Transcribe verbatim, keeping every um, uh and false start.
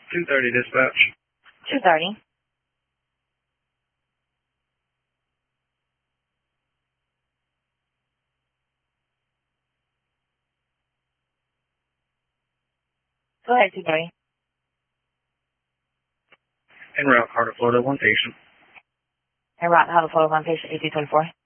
two thirty dispatch. two thirty. Go ahead, two thirty. En route, Heart of Florida, one patient. En route, Heart of Florida, one patient, eighteen twenty-four.